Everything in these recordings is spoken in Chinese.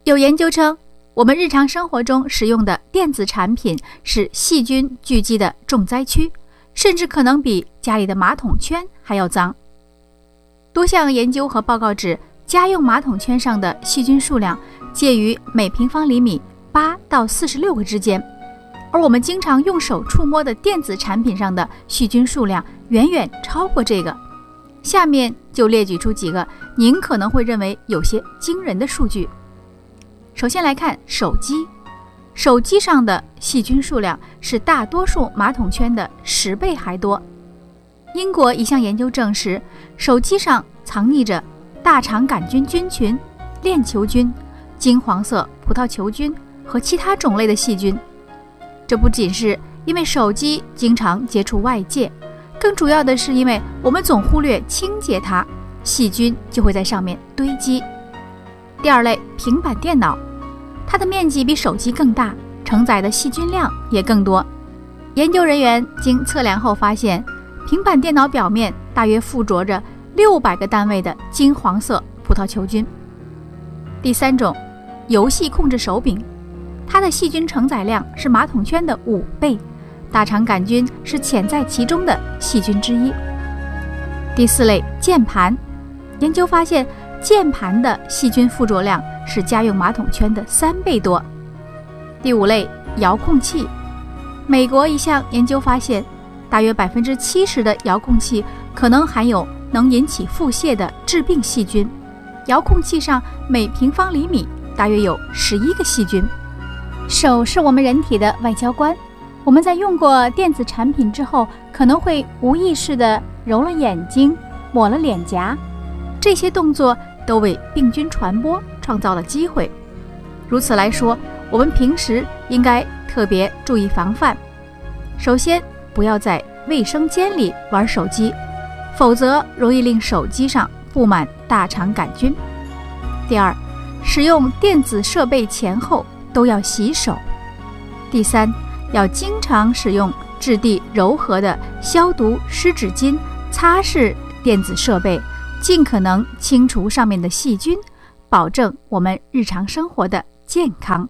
有研究称，我们日常生活中使用的电子产品是细菌聚集的重灾区，甚至可能比家里的马桶圈还要脏。多项研究和报告指，家用马桶圈上的细菌数量介于每平方厘米8到46个之间，而我们经常用手触摸的电子产品上的细菌数量远远超过这个。下面就列举出几个您可能会认为有些惊人的数据。首先来看手机，手机上的细菌数量是大多数马桶圈的10倍还多。英国一项研究证实，手机上藏匿着大肠杆菌菌群、链球菌、金黄色葡萄球菌和其他种类的细菌。这不仅是因为手机经常接触外界，更主要的是因为我们总忽略清洁它，细菌就会在上面堆积。第二类，平板电脑，它的面积比手机更大，承载的细菌量也更多。研究人员经测量后发现，平板电脑表面大约附着着600个单位的金黄色葡萄球菌。第三种，游戏控制手柄，它的细菌承载量是马桶圈的5倍，大肠杆菌是潜在其中的细菌之一。第四类，键盘，研究发现键盘的细菌附着量是家用马桶圈的3倍多。第五类，遥控器，美国一项研究发现，大约70%的遥控器可能含有能引起腹泻的致病细菌。遥控器上每平方厘米大约有11个细菌。手是我们人体的外交官，我们在用过电子产品之后，可能会无意识地揉了眼睛，抹了脸颊，这些动作都为病菌传播创造了机会。如此来说，我们平时应该特别注意防范。首先，不要在卫生间里玩手机，否则容易令手机上布满大肠杆菌。第二，使用电子设备前后都要洗手。第三，要经常使用质地柔和的消毒湿纸巾擦拭电子设备，尽可能清除上面的细菌，保证我们日常生活的健康。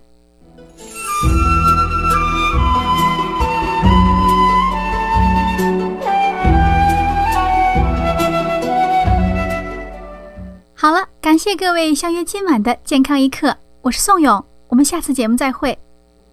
好了，感谢各位相约今晚的健康一刻，我是宋勇，我们下次节目再会。